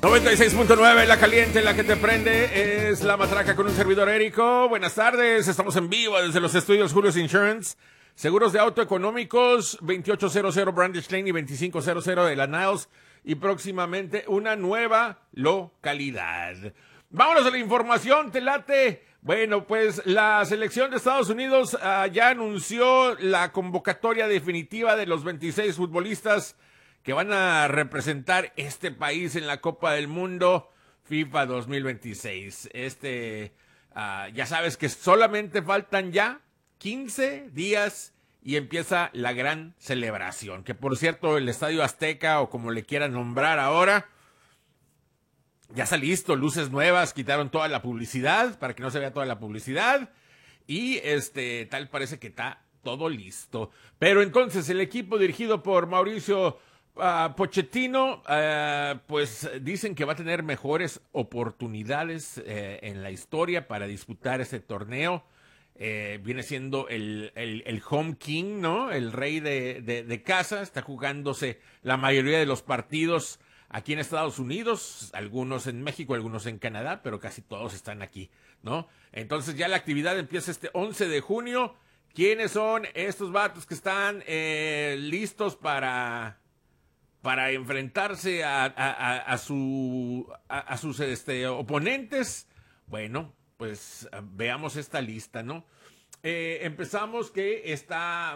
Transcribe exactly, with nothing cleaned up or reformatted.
noventa y seis punto nueve, la caliente, la que te prende, es La Matraca con un servidor Érico. Buenas tardes, estamos en vivo desde los estudios Julius Insurance. Seguros de auto económicos, veintiocho cero cero Brandish Lane y veinticinco cero cero de la Niles. Y próximamente una nueva localidad. Vámonos a la información, te late. Bueno, pues la selección de Estados Unidos uh, ya anunció la convocatoria definitiva de los veintiséis futbolistas que van a representar este país en la Copa del Mundo FIFA dos mil veintiséis. Este, uh, ya sabes que solamente faltan ya quince días y empieza la gran celebración. Que por cierto, el Estadio Azteca, o como le quieran nombrar ahora, ya está listo, luces nuevas, quitaron toda la publicidad para que no se vea toda la publicidad. Y este, tal parece que está todo listo. Pero entonces el equipo dirigido por Mauricio Uh, Pochettino, uh, pues dicen que va a tener mejores oportunidades eh, en la historia para disputar este torneo. Eh, viene siendo el, el, el home king, ¿no? El rey de, de, de casa. Está jugándose la mayoría de los partidos aquí en Estados Unidos, algunos en México, algunos en Canadá, pero casi todos están aquí, ¿no? Entonces ya la actividad empieza este once de junio. ¿Quiénes son estos vatos que están eh, listos para... para enfrentarse a, a, a, a, su, a, a sus este, oponentes? Bueno, pues veamos esta lista, ¿no? Eh, empezamos que está